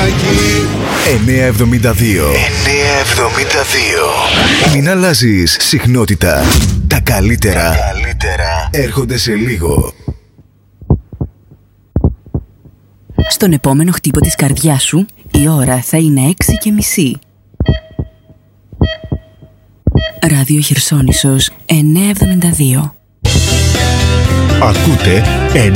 φυλακή. 972. Μην αλλάζεις συχνότητα. Τα καλύτερα έρχονται σε λίγο. Στον επόμενο χτύπο της καρδιάς σου η ώρα θα είναι 6:30. Ράδιο Χερσόνησος 972. Ακούτε